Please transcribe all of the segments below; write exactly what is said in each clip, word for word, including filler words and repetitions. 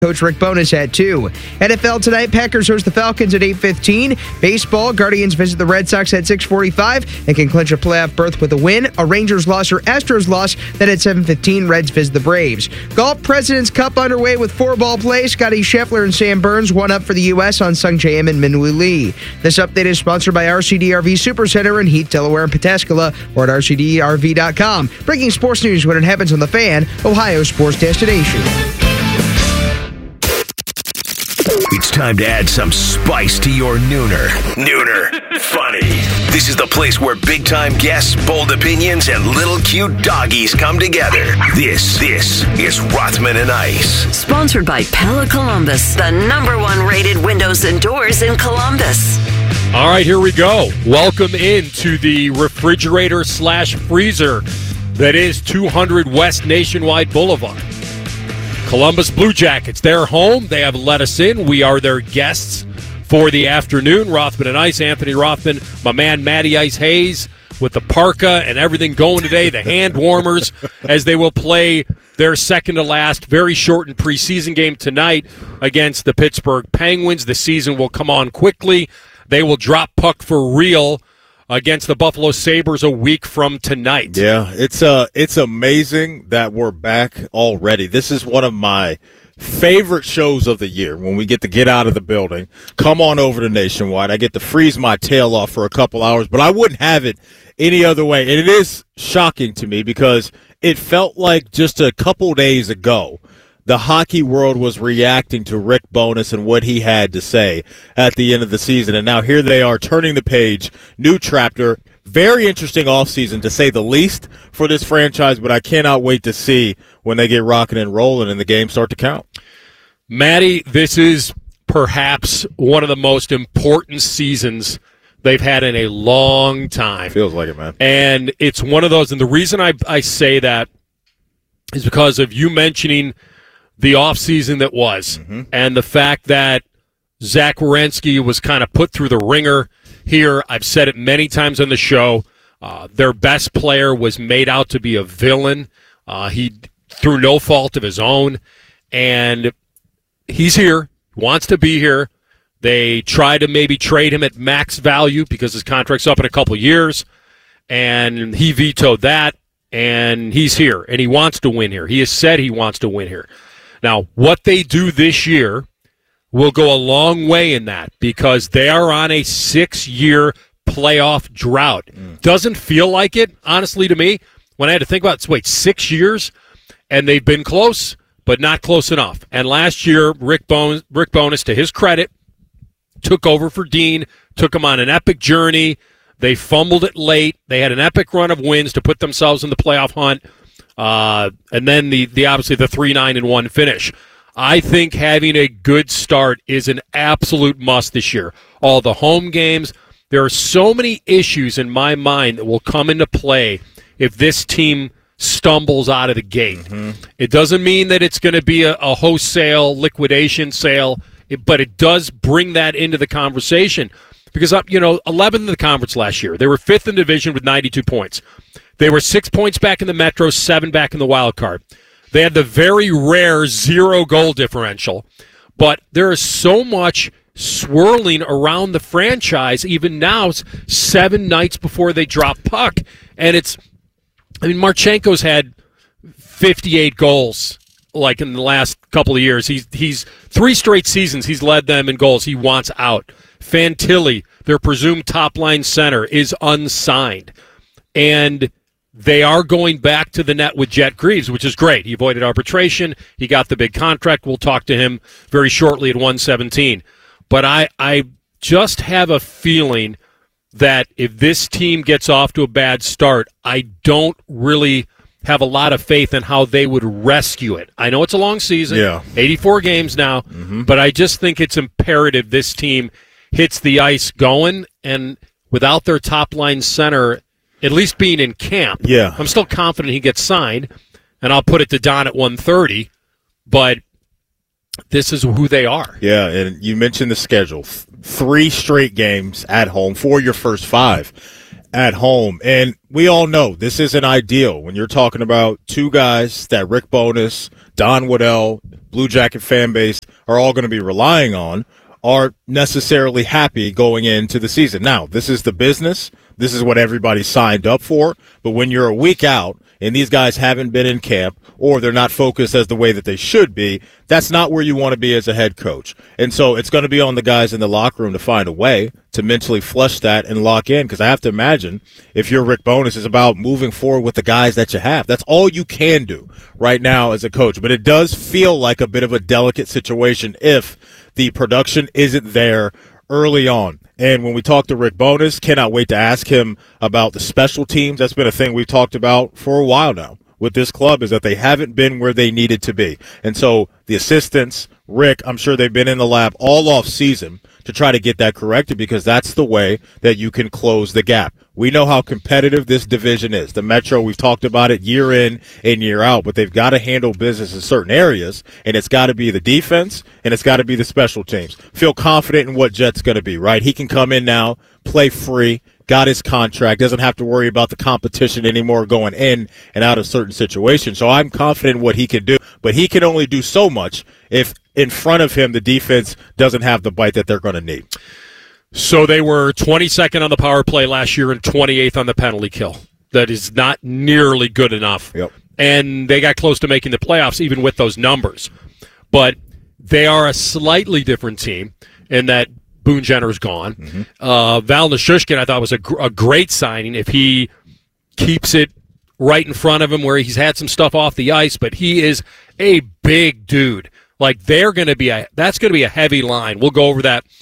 Coach Rick Bowness at two. N F L tonight, Packers host the Falcons at eight fifteen. Baseball, Guardians visit the Red Sox at six forty-five and can clinch a playoff berth with a win. A Rangers loss or Astros loss, then at seven fifteen, Reds visit the Braves. Golf President's Cup underway with four ball play. Scotty Scheffler and Sam Burns, one up for the U S on Sung Jae Im and Minwoo Lee. This update is sponsored by R C D R V Supercenter in Heath, Delaware, and Pataskala, or at R C D R V dot com. Breaking sports news when it happens on The Fan, Ohio sports destination. It's time to add some spice to your nooner. Nooner. Funny. This is the place where big-time guests, bold opinions, and little cute doggies come together. This, this is Rothman and Ice. Sponsored by Pella Columbus, the number one rated windows and doors in Columbus. All right, here we go. Welcome into the refrigerator slash freezer that is two hundred West Nationwide Boulevard. Columbus Blue Jackets, their home. They have let us in. We are their guests for the afternoon. Rothman and Ice, Anthony Rothman, my man Matty Ice Hayes with the parka and everything going today, the hand warmers, as they will play their second to last, very shortened preseason game tonight against the Pittsburgh Penguins. The season will come on quickly. They will drop puck for real against the Buffalo Sabres a week from tonight. Yeah, it's uh, it's amazing that we're back already. This is one of my favorite shows of the year when we get to get out of the building, come on over to Nationwide. I get to freeze my tail off for a couple hours, but I wouldn't have it any other way. And it is shocking to me because it felt like just a couple days ago the hockey world was reacting to Rick Bowness and what he had to say at the end of the season. And now here they are turning the page, new chapter. Very interesting offseason, to say the least, for this franchise, but I cannot wait to see when they get rocking and rolling and the games start to count. Matty, this is perhaps one of the most important seasons they've had in a long time. Feels like it, man. And it's one of those, and the reason I, I say that is because of you mentioning the offseason that was, mm-hmm. and the fact that Zach Werenski was kind of put through the ringer here. I've said it many times on the show. Uh, their best player was made out to be a villain. Uh, he, through no fault of his own, and he's here, wants to be here. They tried to maybe trade him at max value because his contract's up in a couple years, and he vetoed that, and he's here, and he wants to win here. He has said he wants to win here. Now, what they do this year will go a long way in that because they are on a six-year playoff drought. Mm. Doesn't feel like it, honestly, to me. When I had to think about it, wait, six years? And they've been close, but not close enough. And last year, Rick Bowness, Rick Bowness, to his credit, took over for Dean, took him on an epic journey. They fumbled it late. They had an epic run of wins to put themselves in the playoff hunt. Uh, and then the, the obviously the three nine and one finish. I think having a good start is an absolute must this year. All the home games, there are so many issues in my mind that will come into play if this team stumbles out of the gate. Mm-hmm. It doesn't mean that it's going to be a, a wholesale liquidation sale, it, but it does bring that into the conversation. Because, you know, eleventh in the conference last year. They were fifth in division with ninety-two points. They were six points back in the Metro, seven back in the wild card. They had the very rare zero goal differential. But there is so much swirling around the franchise, even now, seven nights before they drop puck. And it's, I mean, Marchenko's had fifty-eight goals, like in the last couple of years. He's, he's three straight seasons he's led them in goals. He wants out. Fantilli, their presumed top-line center, is unsigned. And they are going back to the net with Jet Greaves, which is great. He avoided arbitration. He got the big contract. We'll talk to him very shortly at one seventeen. But I, I just have a feeling that if this team gets off to a bad start, I don't really have a lot of faith in how they would rescue it. I know it's a long season, yeah. eighty-four games now, mm-hmm. but I just think it's imperative this team hits the ice going, and without their top-line center at least being in camp, yeah. I'm still confident he gets signed, and I'll put it to Don at one thirty, but this is who they are. Yeah, and you mentioned the schedule. Three straight games at home for your first five. at home. And we all know this isn't ideal when you're talking about two guys that Rick Bowness, Don Waddell, Blue Jacket fan base are all going to be relying on, aren't necessarily happy going into the season. Now, this is the business. This is what everybody signed up for. But when you're a week out and these guys haven't been in camp or they're not focused as the way that they should be, that's not where you want to be as a head coach. And so it's going to be on the guys in the locker room to find a way to mentally flush that and lock in, because I have to imagine if you're Rick Bowness, it's about moving forward with the guys that you have. That's all you can do right now as a coach. But it does feel like a bit of a delicate situation if the production isn't there early on. And when we talk to Rick Bowness, cannot wait to ask him about the special teams. That's been a thing we've talked about for a while now with this club, is that they haven't been where they needed to be. And so the assistants, Rick, I'm sure they've been in the lab all off season to try to get that corrected, because that's the way that you can close the gap. We know how competitive this division is. The Metro, we've talked about it year in and year out, but they've got to handle business in certain areas, and it's got to be the defense, and it's got to be the special teams. Feel confident in what Jet's going to be, right? He can come in now, play free, got his contract, doesn't have to worry about the competition anymore going in and out of certain situations. So I'm confident in what he can do, but he can only do so much if in front of him the defense doesn't have the bite that they're going to need. So they were twenty-second on the power play last year and twenty-eighth on the penalty kill. That is not nearly good enough. Yep. And they got close to making the playoffs even with those numbers. But they are a slightly different team in that Boone Jenner's gone. Mm-hmm. Uh, Val Nichushkin, I thought, was a, gr- a great signing if he keeps it right in front of him, where he's had some stuff off the ice, but he is a big dude. Like, they're going to be a that's going to be a heavy line. We'll go over that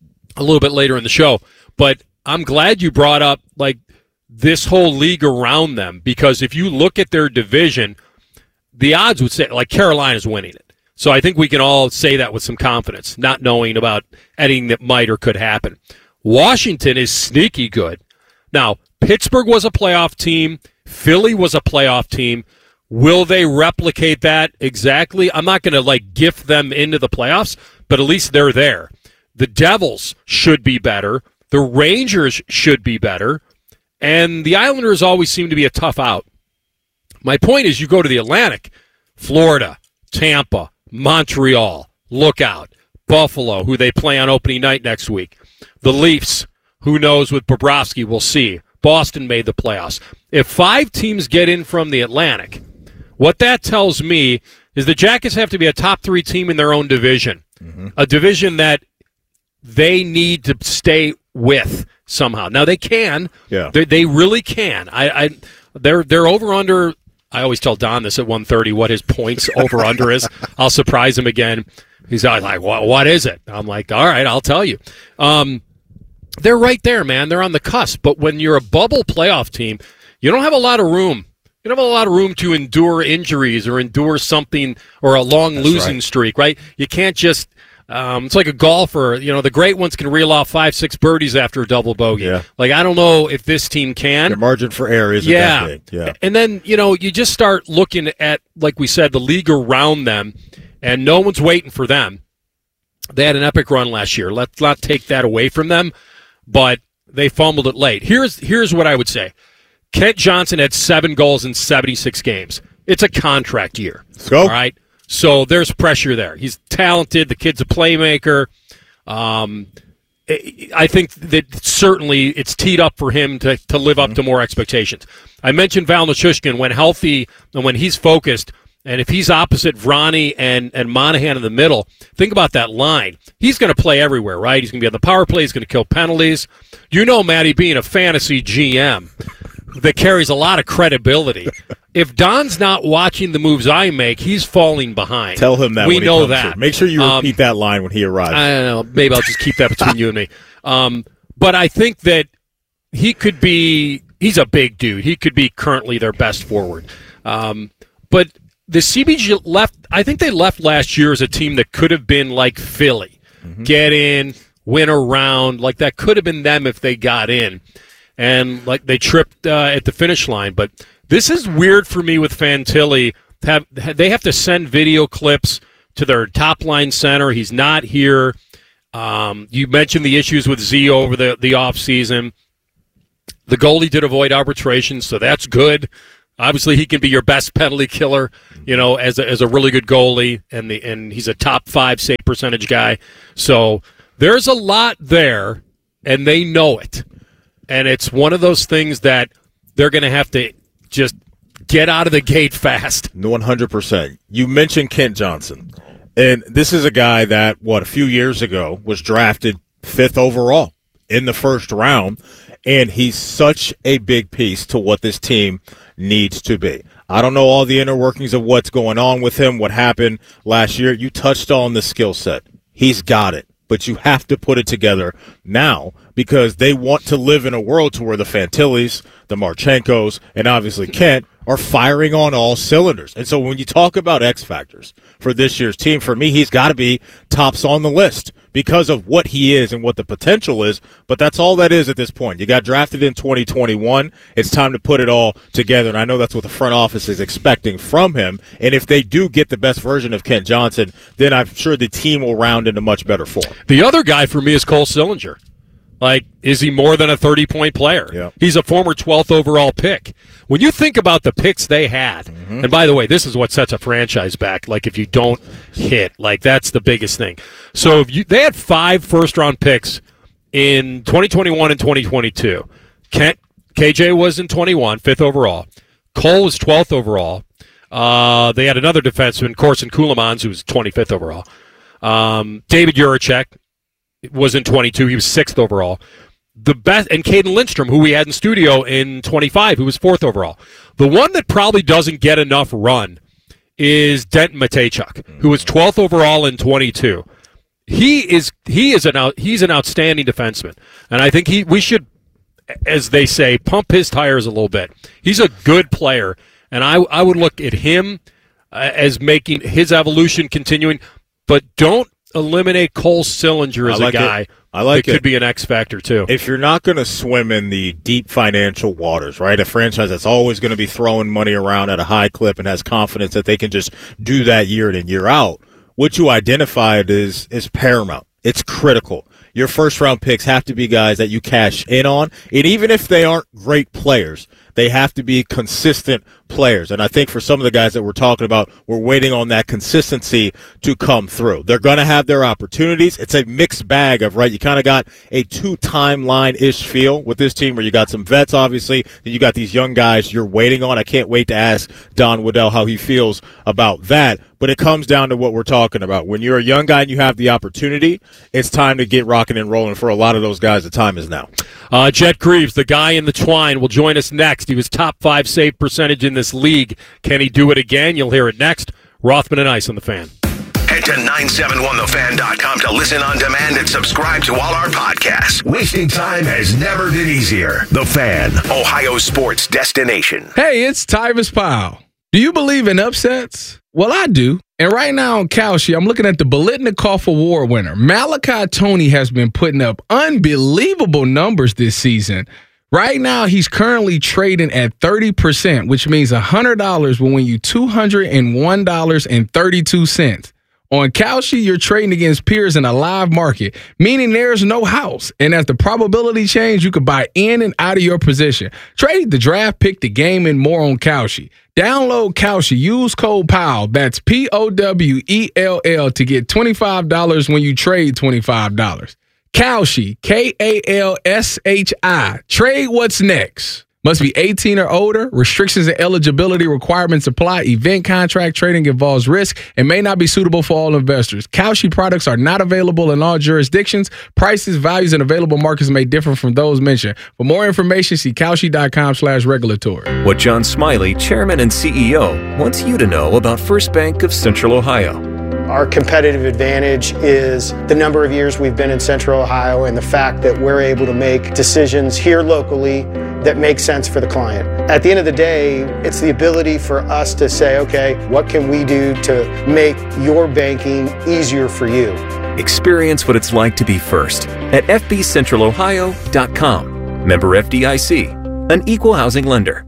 a little bit later in the show. But I'm glad you brought up, like, this whole league around them, because if you look at their division, the odds would say, like, Carolina's winning it. So I think we can all say that with some confidence, not knowing about anything that might or could happen. Washington is sneaky good. Now, Pittsburgh was a playoff team. Philly was a playoff team. Will they replicate that exactly? I'm not going to, like, gift them into the playoffs, but at least they're there. The Devils should be better. The Rangers should be better. And the Islanders always seem to be a tough out. My point is, you go to the Atlantic, Florida, Tampa, Montreal, look out. Buffalo, who they play on opening night next week. The Leafs, who knows with Bobrovsky, we'll see. Boston made the playoffs. If five teams get in from the Atlantic, what that tells me is the Jackets have to be a top three team in their own division, mm-hmm. a division that they need to stay with somehow. Now, they can. Yeah. They, they really can. I, I, they're they're over under. I always tell Don this at one thirty, what his points over under is. I'll surprise him again. He's like, what, what is it? I'm like, all right, I'll tell you. Um, they're right there, man. They're on the cusp. But when you're a bubble playoff team, you don't have a lot of room. You don't have a lot of room to endure injuries or endure something or a long That's losing right. streak, right? You can't just um, – it's like a golfer. You know, the great ones can reel off five, six birdies after a double bogey. Yeah. Like, I don't know if this team can. The margin for error isn't yeah. that big. Yeah. And then, you know, you just start looking at, like we said, the league around them, and no one's waiting for them. They had an epic run last year. Let's not take that away from them, but they fumbled it late. Here's here's what I would say. Kent Johnson had seven goals in seventy-six games. It's a contract year. Let's go. All right? So there's pressure there. He's talented. The kid's a playmaker. Um, I think that certainly it's teed up for him to, to live up mm-hmm. to more expectations. I mentioned Val Nichushkin. When healthy and when he's focused, and if he's opposite Vrani and, and Monahan in the middle, think about that line. He's going to play everywhere, right? He's going to be on the power play. He's going to kill penalties. You know, Matty, being a fantasy G M that carries a lot of credibility. If Don's not watching the moves I make, he's falling behind. Tell him that. We when he know comes that. Here. Make sure you repeat um, that line when he arrives. I don't know. Maybe I'll just keep that between you and me. Um, but I think that he could be – he's a big dude. He could be currently their best forward. Um, but the C B G left – I think they left last year as a team that could have been like Philly. Mm-hmm. Get in, win a round. Like, that could have been them if they got in. And like they tripped uh, at the finish line. But this is weird for me with Fantilli. Have, they have to send video clips to their top line center. He's not here. Um, you mentioned the issues with Z over the, the offseason. The goalie did avoid arbitration, so that's good. Obviously, he can be your best penalty killer, you know, as a, as a really good goalie, and the and he's a top five save percentage guy. So there's a lot there, and they know it. And it's one of those things that they're going to have to just get out of the gate fast. one hundred percent. You mentioned Kent Johnson, and this is a guy that, what, a few years ago was drafted fifth overall in the first round, and he's such a big piece to what this team needs to be. I don't know all the inner workings of what's going on with him, what happened last year. You touched on the skill set. He's got it, but you have to put it together now because they want to live in a world to where the Fantillis, the Marchenkos, and obviously Kent are firing on all cylinders. And so when you talk about X factors for this year's team, for me, he's got to be tops on the list because of what he is and what the potential is. But that's all that is at this point. You got drafted in twenty twenty-one. It's time to put it all together. And I know that's what the front office is expecting from him. And if they do get the best version of Kent Johnson, then I'm sure the team will round into much better form. The other guy for me is Cole Sillinger. Like, is he more than a thirty-point player? Yeah. He's a former twelfth overall pick. When you think about the picks they had, mm-hmm. and by the way, this is what sets a franchise back. Like, if you don't hit, like, that's the biggest thing. So if you, they had five first-round picks in twenty twenty-one and twenty twenty-two. Kent, K J was in twenty-one, fifth overall. Cole was twelfth overall. Uh, they had another defenseman, Corson Kulemans, who was twenty-fifth overall. Um, David Juracek was in twenty-two. He was sixth overall. The best, and Caden Lindstrom, who we had in studio in twenty-five, who was fourth overall. The one that probably doesn't get enough run is Denton Mateychuk, who was twelfth overall in twenty-two. He is he is an out, he's an outstanding defenseman, and I think he we should, as they say, pump his tires a little bit. He's a good player, and I I would look at him uh, as making his evolution continuing, but don't eliminate Cole Sillinger as like a guy. It. I like it. it. Could be an X factor too. If you're not going to swim in the deep financial waters, right? A franchise that's always going to be throwing money around at a high clip and has confidence that they can just do that year in and year out, what you identified is is paramount. It's critical. Your first round picks have to be guys that you cash in on, and even if they aren't great players, they have to be consistent players. And I think for some of the guys that we're talking about, we're waiting on that consistency to come through. They're going to have their opportunities. It's a mixed bag of, right, you kind of got a two-timeline-ish feel with this team where you got some vets, obviously, and you got these young guys you're waiting on. I can't wait to ask Don Waddell how he feels about that. But it comes down to what we're talking about. When you're a young guy and you have the opportunity, it's time to get rocking and rolling. For a lot of those guys, the time is now. Uh, Jet Greaves, the guy in the twine, will join us next. He was top five save percentage in this league. Can he do it again? You'll hear it next. Rothman and Ice on The Fan. Head to nine seven one the fan dot com to listen on demand and subscribe to all our podcasts. Wasting time has never been easier. The Fan, Ohio sports destination. Hey, it's Tyvis Powell. Do you believe in upsets? Well, I do. And right now on Kalshi, I'm looking at the Biletnikoff Award winner. Malachi Tony has been putting up unbelievable numbers this season. Right now, he's currently trading at thirty percent, which means one hundred dollars will win you two hundred one dollars and thirty-two cents. On Kalshi, you're trading against peers in a live market, meaning there's no house. And as the probability change, you can buy in and out of your position. Trade the draft, pick the game, and more on Kalshi. Download Kalshi. Use code POWELL. That's P O W E L L to get twenty-five dollars when you trade twenty-five dollars. Kalshi, K A L S H I. Trade what's next. Must be eighteen or older. Restrictions and eligibility requirements apply. Event contract trading involves risk and may not be suitable for all investors. Kalshi products are not available in all jurisdictions. Prices, values, and available markets may differ from those mentioned. For more information, see Kalshi.com slash regulatory. What John Smiley, chairman and C E O, wants you to know about First Bank of Central Ohio. Our competitive advantage is the number of years we've been in Central Ohio and the fact that we're able to make decisions here locally that make sense for the client. At the end of the day, it's the ability for us to say, okay, what can we do to make your banking easier for you? Experience what it's like to be first at f b central ohio dot com. Member F D I C, an equal housing lender.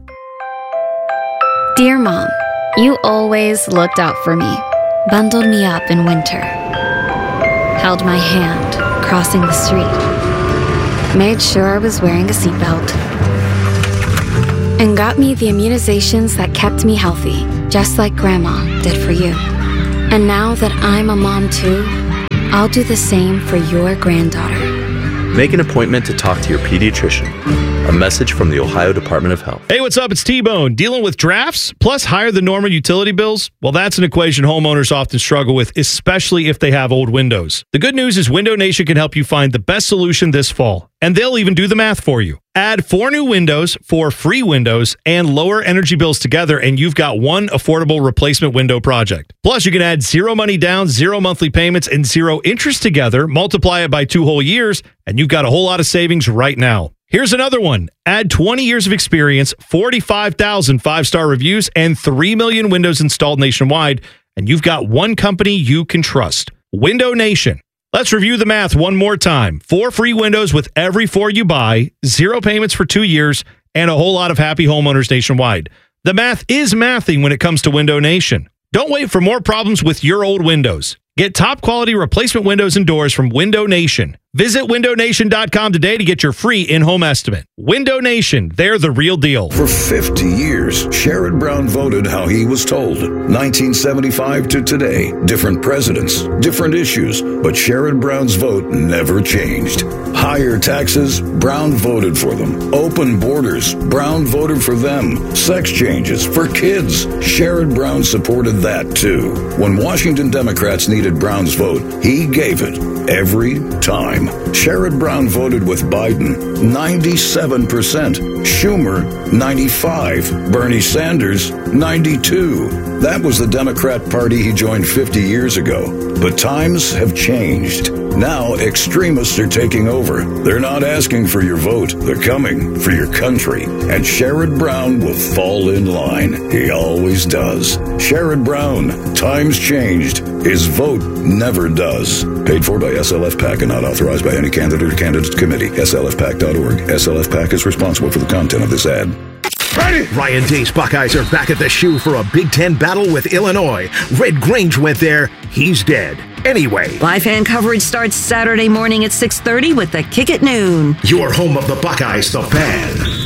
Dear Mom, you always looked out for me. Bundled me up in winter, held my hand crossing the street, made sure I was wearing a seatbelt. and got me the immunizations that kept me healthy, just like Grandma did for you. And now that I'm a mom too, I'll do the same for your granddaughter. Make an appointment to talk to your pediatrician. A message from the Ohio Department of Health. Hey, what's up? It's T-Bone. Dealing with drafts plus higher than normal utility bills? Well, that's an equation homeowners often struggle with, especially if they have old windows. The good news is Window Nation can help you find the best solution this fall, and they'll even do the math for you. Add four new windows, four free windows, and lower energy bills together, and you've got one affordable replacement window project. Plus, you can add zero money down, zero monthly payments, and zero interest together, multiply it by two whole years, and you've got a whole lot of savings right now. Here's another one. Add twenty years of experience, forty-five thousand five-star reviews, and three million windows installed nationwide, and you've got one company you can trust. Window Nation. Let's review the math one more time. Four free windows with every four you buy, zero payments for two years, and a whole lot of happy homeowners nationwide. The math is mathing when it comes to Window Nation. Don't wait for more problems with your old windows. Get top quality replacement windows and doors from Window Nation. Visit window nation dot com today to get your free in-home estimate. Window Nation, they're the real deal. For fifty years, Sherrod Brown voted how he was told. nineteen seventy-five to today, different presidents, different issues, but Sherrod Brown's vote never changed. Higher taxes, Brown voted for them. Open borders, Brown voted for them. Sex changes for kids, Sherrod Brown supported that too. When Washington Democrats needed Brown's vote, he gave it every time. Sherrod Brown voted with Biden, ninety-seven percent. Schumer, ninety-five. Bernie Sanders, ninety-two. That was the Democrat Party he joined fifty years ago. But times have changed. Now extremists are taking over. They're not asking for your vote. They're coming for your country. And Sherrod Brown will fall in line. He always does. Sherrod Brown, times changed. His vote never does. Paid for by S L F PAC and not authorized by any candidate or candidate committee. S L F PAC dot org. S L F PAC is responsible for the content of this ad. Ready? Ryan Day's Buckeyes are back at the shoe for a Big Ten battle with Illinois. Red Grange went there. He's dead. Anyway. Live fan coverage starts Saturday morning at six thirty with the Kick at noon. Your home of the Buckeyes, the Fan.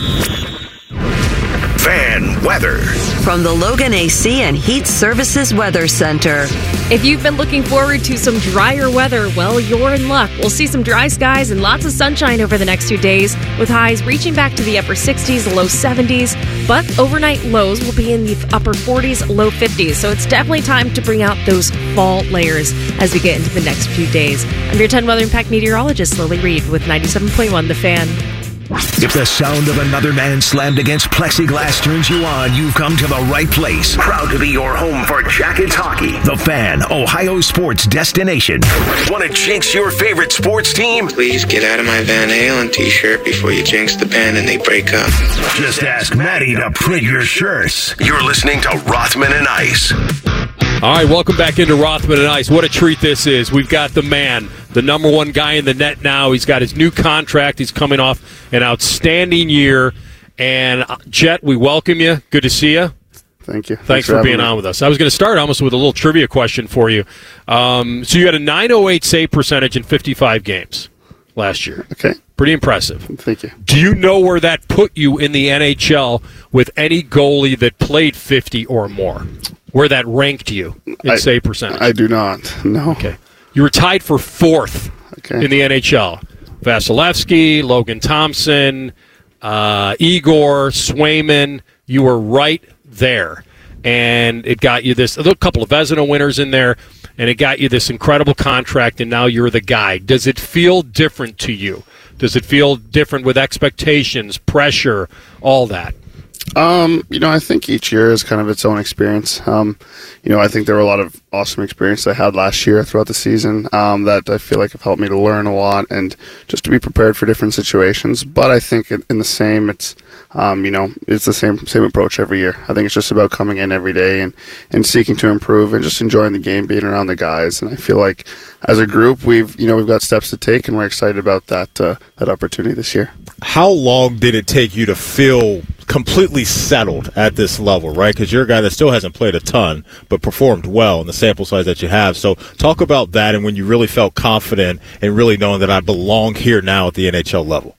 Fan weather. From the Logan A C and Heat Services Weather Center. If you've been looking forward to some drier weather, well, you're in luck. We'll see some dry skies and lots of sunshine over the next two days, with highs reaching back to the upper sixties, low seventies, but overnight lows will be in the upper forties, low fifties, so it's definitely time to bring out those fall layers as we get into the next few days. I'm your ten Weather Impact meteorologist, Lily Reed, with ninety-seven point one The Fan. If the sound of another man slammed against plexiglass turns you on, you've come to the right place. Proud to be your home for Jackets hockey. The Fan, Ohio sports destination. Want to jinx your favorite sports team? Please get out of my Van Halen t-shirt before you jinx the band and they break up. Just ask Maddie to print your shirts. You're listening to Rothman and Ice. All right, welcome back into Rothman and Ice. What a treat this is. We've got the man, the number one guy in the net now. He's got his new contract. He's coming off an outstanding year. And, uh, Jet, we welcome you. Good to see you. Thank you. Thanks, Thanks for, for being me. on with us. I was going to start almost with a little trivia question for you. Um, so you had a nine oh eight save percentage in fifty-five games last year. Okay. Pretty impressive. Thank you. Do you know where that put you in the N H L with any goalie that played fifty or more? Where that ranked you in I, save percentage? I do not. No. Okay. You were tied for fourth okay. in the N H L. Vasilevsky, Logan Thompson, uh, Igor, Swayman. You were right there. And it got you this, a couple of Vezina winners in there, and it got you this incredible contract, and now you're the guy. Does it feel different to you? Does it feel different with expectations, pressure, all that? Um, you know, I think each year is kind of its own experience. Um, you know, I think there were a lot of awesome experiences I had last year throughout the season um, that I feel like have helped me to learn a lot and just to be prepared for different situations. But I think in the same, it's, um, you know, it's the same same approach every year. I think it's just about coming in every day and, and seeking to improve and just enjoying the game, being around the guys. And I feel like as a group, we've, you know, we've got steps to take, and we're excited about that uh, that opportunity this year. How long did it take you to feel completely settled at this level, right? Because you're a guy that still hasn't played a ton, but performed well in the sample size that you have. So talk about that and when you really felt confident and really knowing that I belong here now at the N H L level.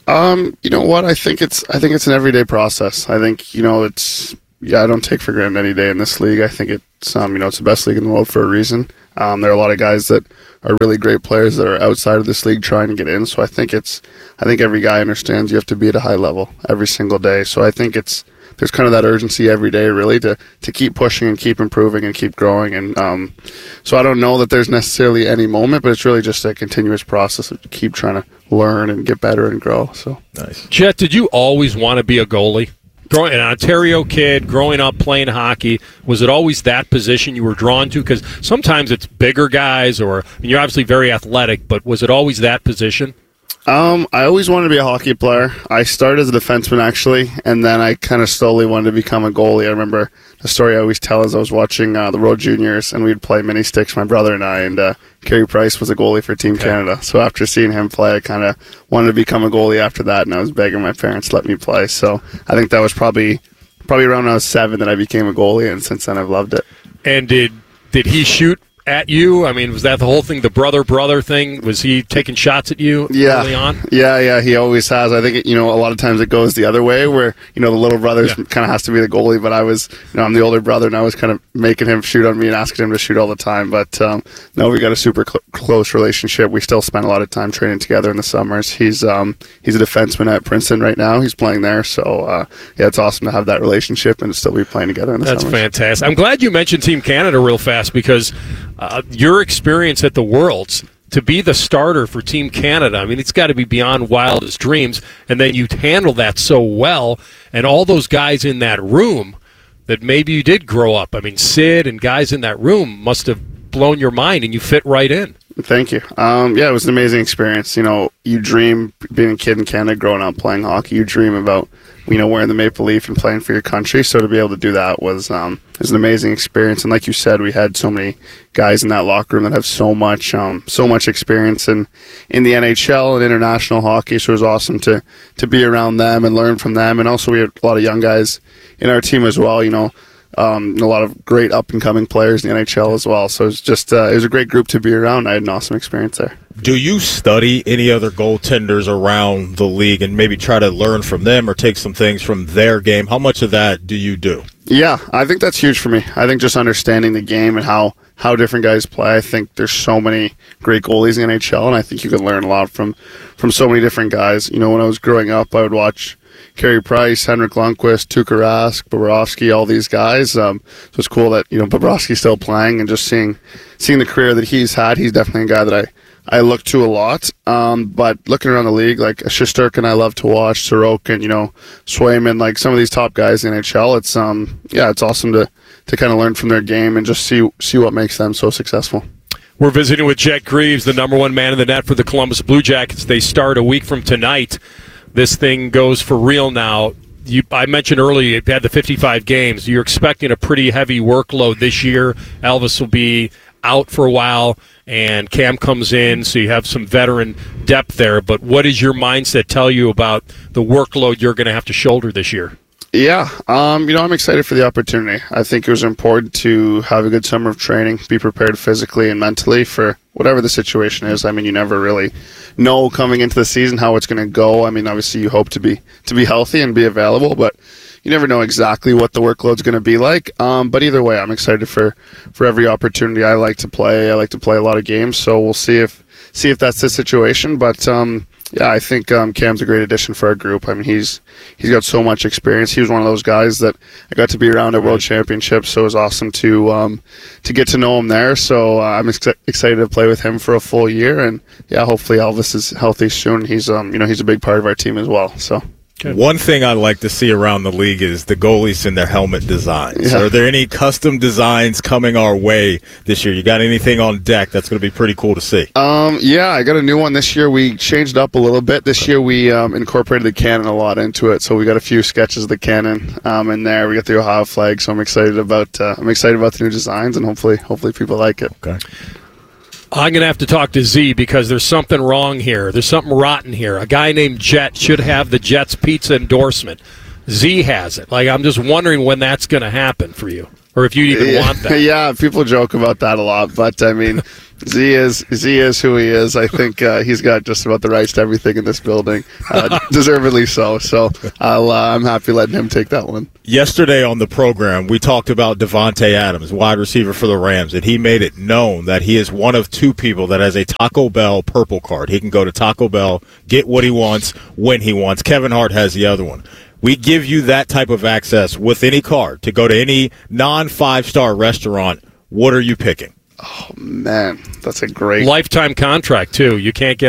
Um, you know what? I think it's I think it's an everyday process. I think, you know, it's yeah, I don't take for granted any day in this league. I think it's um, you know, it's the best league in the world for a reason. Um, there are a lot of guys that are really great players that are outside of this league trying to get in. So I think it's I think every guy understands you have to be at a high level every single day. So I think it's there's kind of that urgency every day, really, to, to keep pushing and keep improving and keep growing. And um, so I don't know that there's necessarily any moment, but it's really just a continuous process of keep trying to learn and get better and grow. So nice. Jet, did you always want to be a goalie? Growing, an Ontario kid, growing up playing hockey, was it always that position you were drawn to? Because sometimes it's bigger guys, or I mean, you're obviously very athletic, but was it always that position? Um, I always wanted to be a hockey player. I started as a defenseman, actually, and then I kind of slowly wanted to become a goalie. I remember the story I always tell is I was watching uh, the World Juniors, and we'd play mini sticks, my brother and I, and uh, Carey Price was a goalie for Team okay. Canada. So after seeing him play, I kind of wanted to become a goalie after that, and I was begging my parents to let me play. So I think that was probably probably around when I was seven that I became a goalie, and since then I've loved it. And did did he shoot at you? I mean, was that the whole thing, the brother-brother thing? Was he taking shots at you yeah. early on? Yeah, yeah, he always has. I think, it, you know, a lot of times it goes the other way where, you know, the little brother yeah. kind of has to be the goalie, but I was, you know, I'm the older brother, and I was kind of making him shoot on me and asking him to shoot all the time. But, um, no, we got a super cl- close relationship. We still spend a lot of time training together in the summers. He's um, he's a defenseman at Princeton right now. He's playing there. So, uh, yeah, it's awesome to have that relationship and to still be playing together in the That's summers. That's fantastic. I'm glad you mentioned Team Canada real fast because uh, your experience at the Worlds, to be the starter for Team Canada, I mean, it's got to be beyond wildest dreams, and then you handle that so well, and all those guys in that room that maybe you did grow up. I mean, Sid and guys in that room must have blown your mind, and you fit right in. Thank you. Um, yeah, it was an amazing experience. You know, you dream, being a kid in Canada, growing up playing hockey, you dream about, you know, wearing the maple leaf and playing for your country. So to be able to do that was um, was an amazing experience. And like you said, we had so many guys in that locker room that have so much um, so much experience in, in the N H L and international hockey. So it was awesome to to be around them and learn from them. And also we had a lot of young guys in our team as well. You know, um, a lot of great up and coming players in the N H L as well. So it was just uh, it was a great group to be around. I had an awesome experience there. Do you study any other goaltenders around the league and maybe try to learn from them or take some things from their game? How much of that do you do? Yeah, I think that's huge for me. I think just understanding the game and how, how different guys play. I think there's so many great goalies in the N H L, and I think you can learn a lot from, from so many different guys. You know, when I was growing up, I would watch Carey Price, Henrik Lundqvist, Tuukka Rask, Bobrovsky, all these guys. Um, so it's cool that, you know, Bobrovsky's still playing and just seeing seeing the career that he's had. He's definitely a guy that I I look to a lot, um, but looking around the league, like Shesterkin, I love to watch, Sorokin, you know, Swayman, like some of these top guys in the N H L. It's um, yeah, it's awesome to to kind of learn from their game and just see see what makes them so successful. We're visiting with Jet Greaves, the number one man in the net for the Columbus Blue Jackets. They start a week from tonight. This thing goes for real now. You, I mentioned earlier you had the fifty-five games. You're expecting a pretty heavy workload this year. Elvis will be out for a while, and Cam comes in, so you have some veteran depth there. But what does your mindset tell you about the workload you're going to have to shoulder this year? Yeah, um, you know, I'm excited for the opportunity. I think it was important to have a good summer of training, be prepared physically and mentally for whatever the situation is. I mean, you never really know coming into the season how it's going to go. I mean, obviously you hope to be to be healthy and be available, but you never know exactly what the workload's going to be like. Um, but either way, I'm excited for, for every opportunity. I like to play. I like to play a lot of games, so we'll see if see if that's the situation. But um, yeah, I think um, Cam's a great addition for our group. I mean, he's he's got so much experience. He was one of those guys that I got to be around at World Championships, so it was awesome to um, to get to know him there. So uh, I'm ex- excited to play with him for a full year, and yeah, hopefully Elvis is healthy soon. He's um, you know he's a big part of our team as well. So. Okay. One thing I like to see around the league is the goalies in their helmet designs. Yeah. Are there any custom designs coming our way this year? You got anything on deck that's going to be pretty cool to see? Um, yeah, I got a new one this year. We changed up a little bit. This year we um, incorporated the cannon a lot into it, so we got a few sketches of the cannon um, in there. We got the Ohio flag, so I'm excited about uh, I'm excited about the new designs, and hopefully hopefully people like it. Okay. I'm going to have to talk to Z because there's something wrong here. There's something rotten here. A guy named Jet should have the Jets pizza endorsement. Z has it. Like, I'm just wondering when that's going to happen for you. or if you'd even yeah, want that. Yeah, people joke about that a lot, but I mean, Z is Z is who he is. I think uh, he's got just about the rights to everything in this building, uh, deservedly so. So I'll, uh, I'm happy letting him take that one. Yesterday on the program, we talked about Devontae Adams, wide receiver for the Rams, and he made it known that he is one of two people that has a Taco Bell purple card. He can go to Taco Bell, get what he wants, when he wants. Kevin Hart has the other one. We give you that type of access with any card to go to any non-five-star restaurant. What are you picking? Oh, man, that's a great lifetime contract, too. You can't get